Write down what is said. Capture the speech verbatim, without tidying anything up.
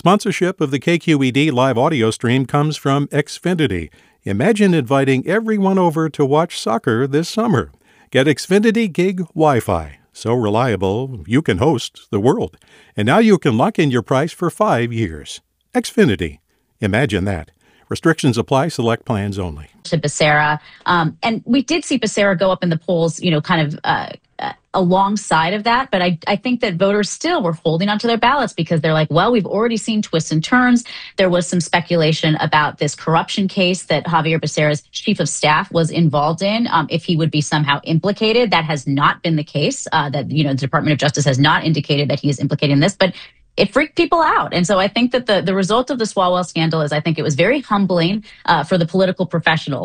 Sponsorship of the K Q E D live audio stream comes from Xfinity. Imagine inviting everyone over to watch soccer this summer. Get Xfinity Gig Wi-Fi. So reliable, you can host the world. And now you can lock in your price for five years. Xfinity. Imagine that. Restrictions apply. Select plans only. To Becerra. Um, and we did see Becerra go up in the polls, you know, kind of uh, uh, alongside of that. But I, I think that voters still were holding onto their ballots because they're like, well, we've already seen twists and turns. There was some speculation about this corruption case that Javier Becerra's chief of staff was involved in, um, if he would be somehow implicated. That has not been the case, uh, that, you know, the Department of Justice has not indicated that he is implicated in this. But it freaked people out. And so I think that the, the result of the Swalwell scandal is I think it was very humbling uh, for the political professional.